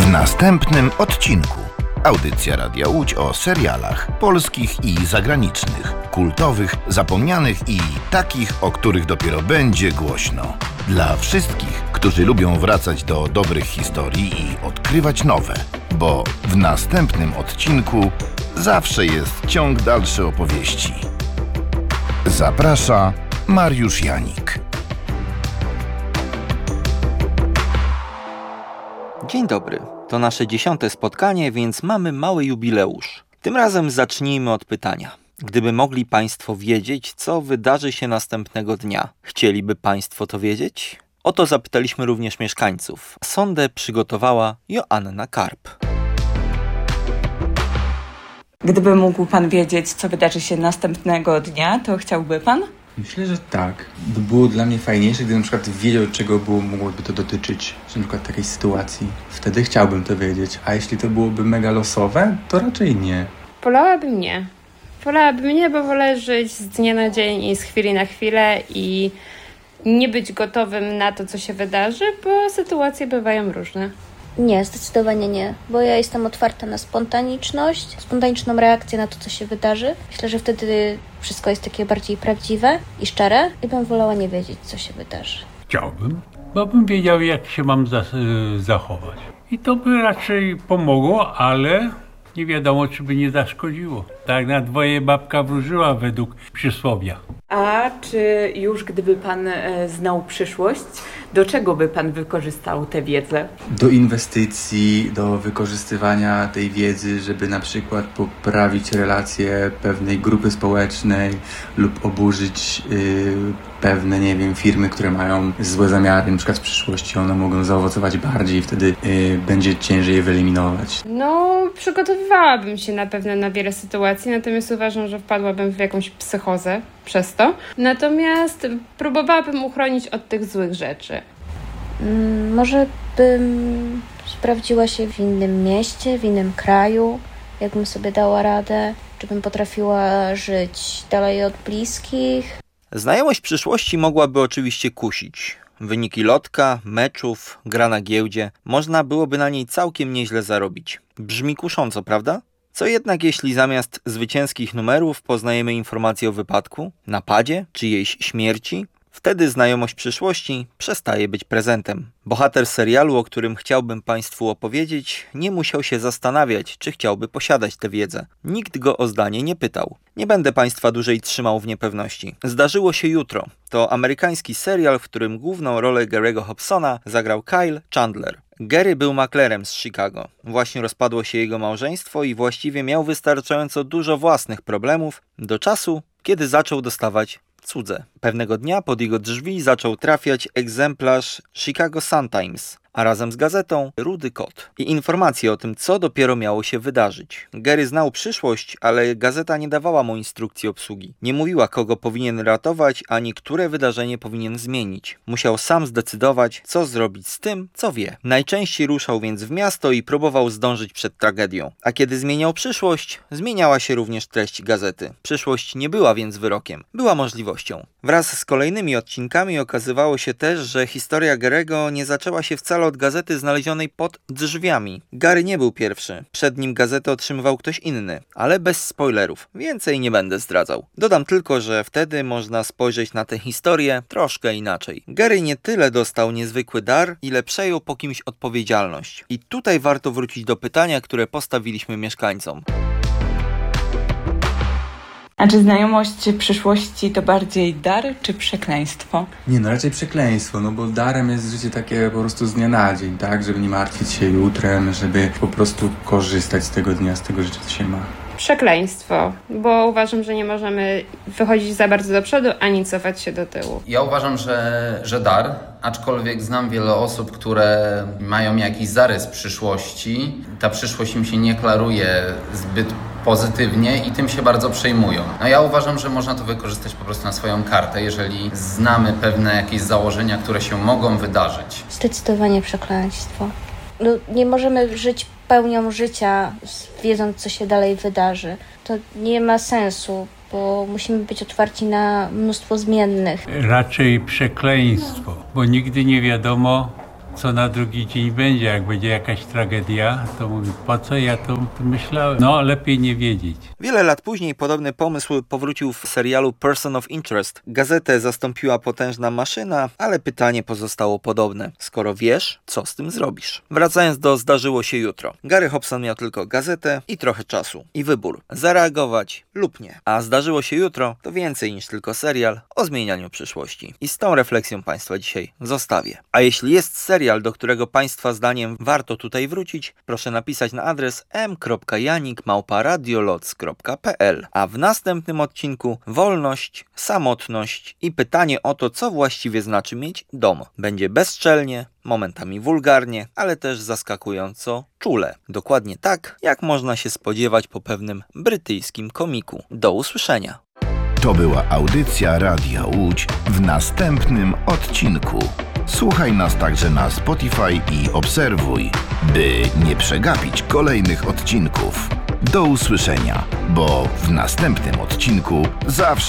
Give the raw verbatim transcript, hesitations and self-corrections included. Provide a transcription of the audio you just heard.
W następnym odcinku audycja Radia Łódź o serialach polskich i zagranicznych, kultowych, zapomnianych i takich, o których dopiero będzie głośno. Dla wszystkich, którzy lubią wracać do dobrych historii i odkrywać nowe, bo w następnym odcinku zawsze jest ciąg dalszy opowieści. Zaprasza Mariusz Janik. Dzień dobry. To nasze dziesiąte spotkanie, więc mamy mały jubileusz. Tym razem zacznijmy od pytania. Gdyby mogli Państwo wiedzieć, co wydarzy się następnego dnia, chcieliby Państwo to wiedzieć? O to zapytaliśmy również mieszkańców. Sondę przygotowała Joanna Karp. Gdyby mógł Pan wiedzieć, co wydarzy się następnego dnia, to chciałby Pan? Myślę, że tak. By było dla mnie fajniejsze, gdybym na przykład wiedział, czego było, mogłoby to dotyczyć, że na przykład takiej sytuacji. Wtedy chciałbym to wiedzieć, a jeśli to byłoby mega losowe, to raczej nie. Wolałabym nie. Wolałabym nie, bo wolę żyć z dnia na dzień i z chwili na chwilę i nie być gotowym na to, co się wydarzy, bo sytuacje bywają różne. Nie, zdecydowanie nie, bo ja jestem otwarta na spontaniczność, spontaniczną reakcję na to, co się wydarzy. Myślę, że wtedy wszystko jest takie bardziej prawdziwe i szczere i bym wolała nie wiedzieć, co się wydarzy. Chciałbym, bo bym wiedział, jak się mam zas- zachować. I to by raczej pomogło, ale nie wiadomo, czy by nie zaszkodziło. Tak na dwoje babka wróżyła według przysłowia. A czy już gdyby Pan e, znał przyszłość, do czego by Pan wykorzystał tę wiedzę? Do inwestycji, do wykorzystywania tej wiedzy, żeby na przykład poprawić relacje pewnej grupy społecznej lub oburzyć yy, pewne, nie wiem, firmy, które mają złe zamiary, na przykład w przyszłości one mogą zaowocować bardziej i wtedy yy, będzie ciężej je wyeliminować. No, przygotowywałabym się na pewno na wiele sytuacji, natomiast uważam, że wpadłabym w jakąś psychozę przez to. Natomiast próbowałabym uchronić od tych złych rzeczy. Hmm, może bym sprawdziła się w innym mieście, w innym kraju, jakbym sobie dała radę, czy bym potrafiła żyć dalej od bliskich. Znajomość przyszłości mogłaby oczywiście kusić. Wyniki lotka, meczów, gra na giełdzie. Można byłoby na niej całkiem nieźle zarobić. Brzmi kusząco, prawda? Co jednak jeśli zamiast zwycięskich numerów poznajemy informacje o wypadku, napadzie, czyjejś śmierci? Wtedy znajomość przyszłości przestaje być prezentem. Bohater serialu, o którym chciałbym Państwu opowiedzieć, nie musiał się zastanawiać, czy chciałby posiadać tę wiedzę. Nikt go o zdanie nie pytał. Nie będę Państwa dłużej trzymał w niepewności. Zdarzyło się jutro. To amerykański serial, w którym główną rolę Gary'ego Hobsona zagrał Kyle Chandler. Gary był maklerem z Chicago. Właśnie rozpadło się jego małżeństwo i właściwie miał wystarczająco dużo własnych problemów do czasu, kiedy zaczął dostawać cudze. Pewnego dnia pod jego drzwi zaczął trafiać egzemplarz Chicago Sun-Times, a razem z gazetą rudy kot i informacje o tym, co dopiero miało się wydarzyć. Gary znał przyszłość, ale gazeta nie dawała mu instrukcji obsługi. Nie mówiła, kogo powinien ratować, ani które wydarzenie powinien zmienić. Musiał sam zdecydować, co zrobić z tym, co wie. Najczęściej ruszał więc w miasto i próbował zdążyć przed tragedią. A kiedy zmieniał przyszłość, zmieniała się również treść gazety. Przyszłość nie była więc wyrokiem, była możliwością. Wraz z kolejnymi odcinkami okazywało się też, że historia Gary'ego nie zaczęła się wcale od gazety znalezionej pod drzwiami. Gary nie był pierwszy. Przed nim gazetę otrzymywał ktoś inny, ale bez spoilerów. Więcej nie będę zdradzał. Dodam tylko, że wtedy można spojrzeć na tę historię troszkę inaczej. Gary nie tyle dostał niezwykły dar, ile przejął po kimś odpowiedzialność. I tutaj warto wrócić do pytania, które postawiliśmy mieszkańcom. A czy znajomość przyszłości to bardziej dar czy przekleństwo? Nie, no raczej przekleństwo, no bo darem jest życie takie po prostu z dnia na dzień, tak? Żeby nie martwić się jutrem, żeby po prostu korzystać z tego dnia, z tego życia, co się ma. Przekleństwo, bo uważam, że nie możemy wychodzić za bardzo do przodu, ani cofać się do tyłu. Ja uważam, że, że dar, aczkolwiek znam wiele osób, które mają jakiś zarys przyszłości. Ta przyszłość im się nie klaruje zbyt pozytywnie i tym się bardzo przejmują. No ja uważam, że można to wykorzystać po prostu na swoją kartę, jeżeli znamy pewne jakieś założenia, które się mogą wydarzyć. Zdecydowanie przekleństwo. No, nie możemy żyć pełnią życia, wiedząc, co się dalej wydarzy. To nie ma sensu, bo musimy być otwarci na mnóstwo zmiennych. Raczej przekleństwo, bo nigdy nie wiadomo, co na drugi dzień będzie. Jak będzie jakaś tragedia, to mówi, po co ja to myślałem? No, lepiej nie wiedzieć. Wiele lat później podobny pomysł powrócił w serialu Person of Interest. Gazetę zastąpiła potężna maszyna, ale pytanie pozostało podobne. Skoro wiesz, co z tym zrobisz? Wracając do Zdarzyło się jutro. Gary Hobson miał tylko gazetę i trochę czasu. I wybór. Zareagować lub nie. A Zdarzyło się jutro to więcej niż tylko serial o zmienianiu przyszłości. I z tą refleksją Państwa dzisiaj zostawię. A jeśli jest serial, do którego Państwa zdaniem warto tutaj wrócić, proszę napisać na adres m kropka janik małpa radioloc kropka p l. A w następnym odcinku wolność, samotność i pytanie o to, co właściwie znaczy mieć dom. Będzie bezczelnie, momentami wulgarnie, ale też zaskakująco czule. Dokładnie tak, jak można się spodziewać po pewnym brytyjskim komiku. Do usłyszenia. To była audycja Radia Łódź w następnym odcinku. Słuchaj nas także na Spotify i obserwuj, by nie przegapić kolejnych odcinków. Do usłyszenia, bo w następnym odcinku zawsze